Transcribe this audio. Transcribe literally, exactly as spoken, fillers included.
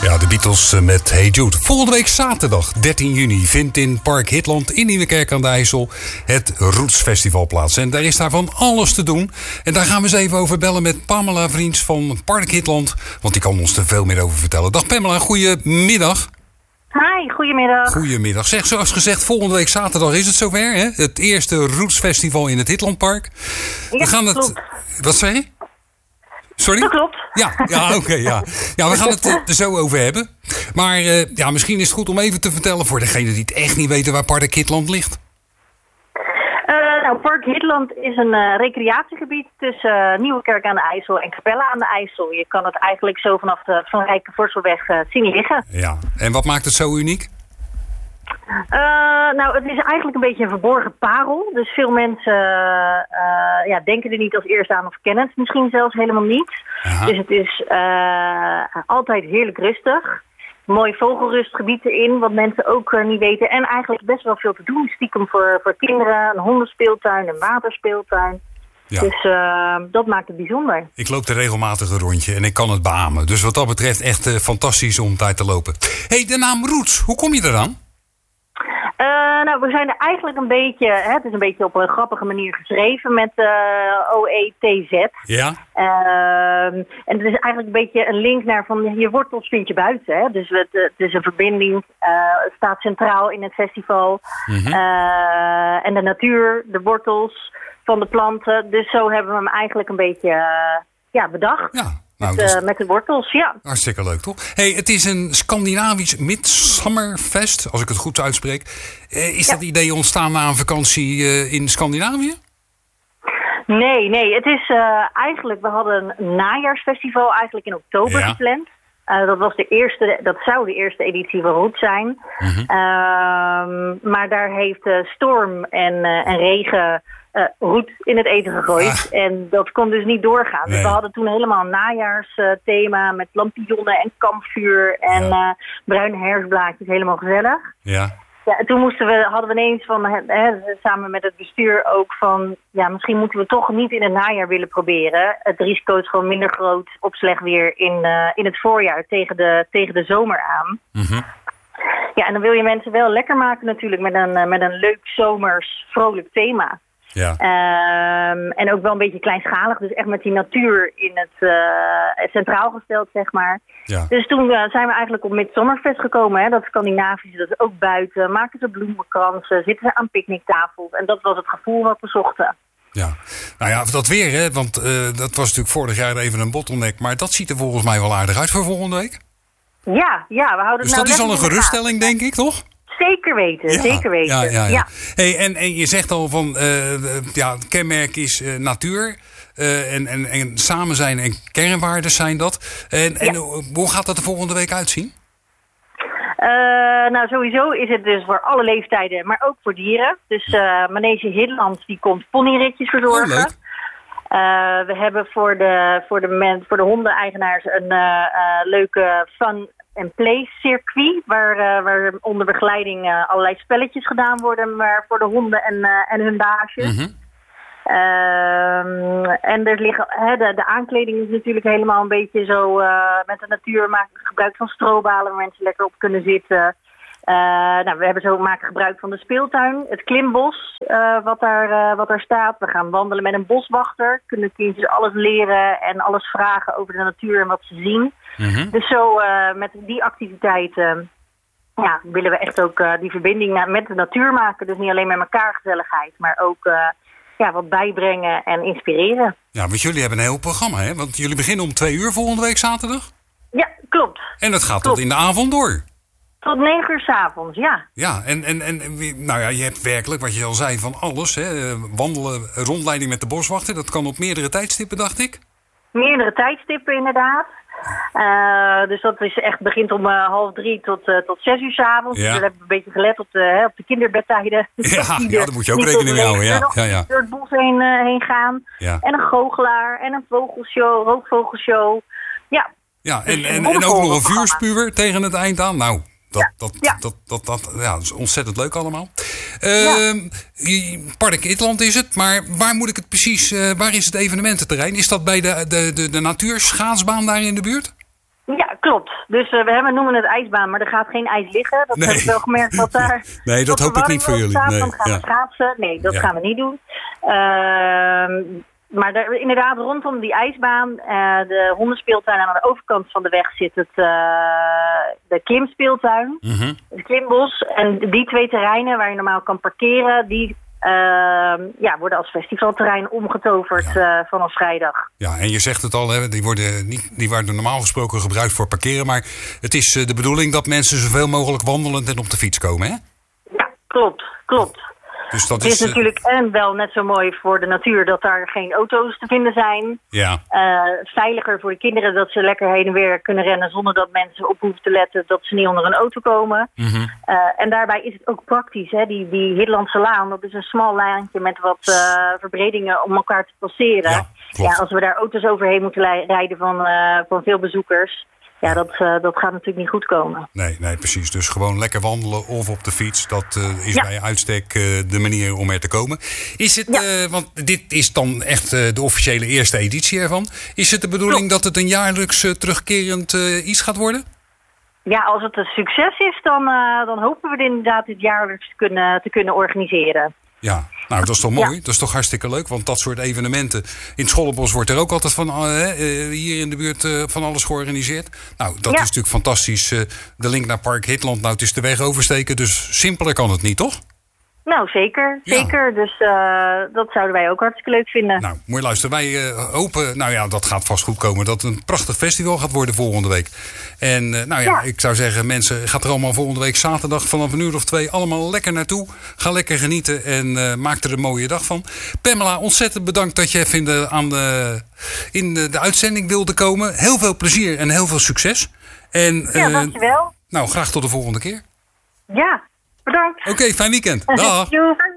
Ja, de Beatles met Hey Jude. Volgende week zaterdag, dertien juni, vindt in Park Hitland in Nieuwekerk aan de IJssel het Roots Festival plaats. En daar is daar van alles te doen. En daar gaan we eens even over bellen met Pamela Vriends van Park Hitland. Want die kan ons er veel meer over vertellen. Dag Pamela, goedemiddag. Hi, goedemiddag. Goedemiddag. Zeg, zoals gezegd, volgende week zaterdag is het zover, hè? Het eerste Roots Festival in het Hitlandpark. Ja, we gaan het... klopt. Wat zei je? Sorry? Dat klopt. Ja, ja oké. Okay, ja. ja, we gaan het er zo over hebben. Maar uh, ja, misschien is het goed om even te vertellen voor degenen die het echt niet weten waar Park Hitland ligt. Uh, nou, Park Hitland is een uh, recreatiegebied tussen uh, Nieuwekerk aan de IJssel en Capelle aan de IJssel. Je kan het eigenlijk zo vanaf de Van Rijkenvoorselweg uh, zien liggen. Ja, en wat maakt het zo uniek? Uh, nou, het is eigenlijk een beetje een verborgen parel. Dus veel mensen uh, ja, denken er niet als eerste aan of kennen het misschien zelfs helemaal niet. Aha. Dus het is uh, altijd heerlijk rustig. Mooi vogelrustgebied erin, wat mensen ook uh, niet weten. En eigenlijk best wel veel te doen. Stiekem voor, voor kinderen, een hondenspeeltuin, een waterspeeltuin. Ja. Dus uh, dat maakt het bijzonder. Ik loop er regelmatig een rondje en ik kan het beamen. Dus wat dat betreft echt uh, fantastisch om daar te lopen. Hé, hey, de naam Roots, hoe kom je eraan? Uh, nou, we zijn er eigenlijk een beetje, hè, het is een beetje op een grappige manier geschreven met uh, O E T Z. Ja. Uh, en het is eigenlijk een beetje een link naar van je wortels vind je buiten. Hè? Dus het, het is een verbinding, uh, het staat centraal in het festival. Mm-hmm. Uh, en de natuur, de wortels van de planten. Dus zo hebben we hem eigenlijk een beetje uh, ja, bedacht. Ja. Nou, met, uh, met de wortels, ja. Hartstikke leuk, toch? Hey, het is een Scandinavisch Midsummerfest, als ik het goed uitspreek. Uh, is ja. dat idee ontstaan na een vakantie uh, in Scandinavië? Nee, nee. Het is uh, eigenlijk, we hadden een najaarsfestival eigenlijk in oktober ja. gepland. Uh, dat was de eerste, dat zou de eerste editie van Roots zijn. Mm-hmm. Uh, maar daar heeft uh, storm en, uh, en regen uh, roet in het eten gegooid. Ah. En dat kon dus niet doorgaan. Nee. Dus we hadden toen helemaal een najaarsthema uh, met lampionnen en kampvuur en ja. uh, bruine herfstblaadjes. Helemaal gezellig. Ja. Ja, en toen moesten we, hadden we ineens van, hè, samen met het bestuur ook van, ja, misschien moeten we toch niet in het najaar willen proberen. Het risico is gewoon minder groot op slecht weer in, uh, in het voorjaar tegen de, tegen de zomer aan. Mm-hmm. Ja, en dan wil je mensen wel lekker maken natuurlijk met een, met een leuk zomers vrolijk thema. Ja. Um, en ook wel een beetje kleinschalig, dus echt met die natuur in het uh, centraal gesteld, zeg maar. Ja. Dus toen uh, zijn we eigenlijk op Midsummerfest gekomen, hè, dat Scandinavische, dat is ook buiten. Maken ze bloemenkransen, zitten ze aan picknicktafels. En dat was het gevoel wat we zochten. Ja, nou ja, dat weer, hè, want uh, dat was natuurlijk vorig jaar even een bottleneck. Maar dat ziet er volgens mij wel aardig uit voor volgende week. Ja, ja, we houden dus het nou dat is al een geruststelling, denk ik, toch? Zeker weten, ja, zeker weten. Ja, ja, ja. ja. Hey, en, en je zegt al van, uh, ja, het kenmerk is uh, natuur. Uh, en, en, en samen zijn en kernwaarden zijn dat. En, en ja. hoe gaat dat de volgende week uitzien? Uh, nou, sowieso is het dus voor alle leeftijden, maar ook voor dieren. Dus uh, Manege Hitland die komt ponyritjes verzorgen. Oh, leuk. Uh, we hebben voor de, voor de, men, voor de hondeneigenaars een uh, uh, leuke fun en play circuit, waar, uh, waar onder begeleiding uh, allerlei spelletjes gedaan worden maar voor de honden en, uh, en hun baasjes. Mm-hmm. Uh, en er liggen, hè, de, de aankleding is natuurlijk helemaal een beetje zo uh, met de natuur, maken gebruik van strobalen waar mensen lekker op kunnen zitten. Uh, nou, we hebben zo maken gebruik van de speeltuin, het klimbos uh, wat, daar, uh, wat daar staat. We gaan wandelen met een boswachter, kunnen kindjes alles leren en alles vragen over de natuur en wat ze zien. Mm-hmm. Dus zo uh, met die activiteiten ja, willen we echt ook uh, die verbinding met de natuur maken. Dus niet alleen met elkaar gezelligheid, maar ook uh, ja, wat bijbrengen en inspireren. Ja, want jullie hebben een heel programma, hè? Want jullie beginnen om twee uur volgende week zaterdag? Ja, klopt. En dat gaat klopt. tot in de avond door? Tot negen uur 's avonds, ja. Ja, en, en, en nou ja, je hebt werkelijk, wat je al zei, van alles. Hè? Wandelen, rondleiding met de boswachter, dat kan op meerdere tijdstippen, dacht ik? Meerdere tijdstippen, inderdaad. Uh, dus dat is echt, begint om uh, half drie tot, uh, tot zes uur 's avonds. Ja. Dus we hebben een beetje gelet op de, hè, op de kinderbedtijden. Ja, ja, daar moet je ook rekening mee houden. Ja, ja, ja. Door het bos heen, uh, heen gaan. Ja. En een goochelaar en een vogelshow, rookvogelshow. Ja, ja en, dus en, en ook nog een vuurspuwer tegen het eind aan. Nou, dat, ja. Dat, ja. Dat, dat, dat, ja, dat is ontzettend leuk allemaal. Uh, ja. Park Hitland is het, maar waar moet ik het precies, uh, waar is het evenemententerrein? Is dat bij de, de, de, de natuurschaatsbaan daar in de buurt? Ja, Klopt. Dus uh, we hebben, noemen het ijsbaan, maar er gaat geen ijs liggen. Dat nee. heb ik wel gemerkt. Dat daar nee, dat hoop ik niet voor jullie. Staat, nee. Dan gaan ja. we schaatsen. Nee, dat ja. gaan we niet doen. Uh, maar daar, inderdaad, rondom die ijsbaan, uh, de hondenspeeltuin aan de overkant van de weg zit het uh, de klimspeeltuin. Mm-hmm. Het klimbos. En die twee terreinen waar je normaal kan parkeren, die Uh, ja, worden als festivalterrein omgetoverd ja. uh, vanaf vrijdag. Ja, en je zegt het al, hè, die, worden niet, die worden normaal gesproken gebruikt voor parkeren. Maar het is uh, de bedoeling dat mensen zoveel mogelijk wandelend en op de fiets komen, hè? Ja, klopt, klopt. Dus dat het is, is uh, natuurlijk en wel net zo mooi voor de natuur dat daar geen auto's te vinden zijn. Ja. Uh, veiliger voor de kinderen dat ze lekker heen en weer kunnen rennen zonder dat mensen op hoeven te letten dat ze niet onder een auto komen. Mm-hmm. Uh, en daarbij is het ook praktisch. Hè? Die, die Hitlandse Laan, dat is een smal lijntje met wat uh, verbredingen om elkaar te passeren. Ja, ja, als we daar auto's overheen moeten li- rijden van, uh, van veel bezoekers. Ja, dat, uh, dat gaat natuurlijk niet goed komen. Nee, nee, precies. Dus gewoon lekker wandelen of op de fiets. Dat uh, is ja. bij uitstek uh, de manier om er te komen. Is het, ja. uh, want dit is dan echt uh, de officiële eerste editie ervan. Is het de bedoeling Klopt. dat het een jaarlijks uh, terugkerend uh, iets gaat worden? Ja, als het een succes is, dan, uh, dan hopen we het inderdaad dit jaarlijks te kunnen, te kunnen organiseren. Ja, nou dat is toch mooi? Ja. Dat is toch hartstikke leuk? Want dat soort evenementen... In het Schollenbos wordt er ook altijd van uh, hier in de buurt uh, van alles georganiseerd. Nou, dat ja. is natuurlijk fantastisch. Uh, de link naar Park Hitland, nou het is de weg oversteken. Dus simpeler kan het niet, toch? Nou, zeker. Zeker. Ja. Dus uh, dat zouden wij ook hartstikke leuk vinden. Nou, mooi luisteren. Wij uh, hopen, nou ja, dat gaat vast goed komen, dat het een prachtig festival gaat worden volgende week. En uh, nou ja, ja, ik zou zeggen, mensen, gaat er allemaal volgende week zaterdag vanaf een uur of twee allemaal lekker naartoe. Ga lekker genieten en uh, maak er een mooie dag van. Pamela, ontzettend bedankt dat je even in de, aan de, in de, de uitzending wilde komen. Heel veel plezier en heel veel succes. En, ja, uh, dankjewel. Nou, graag tot de volgende keer. Ja. Bedankt. Oké, okay, fijn weekend. Dag.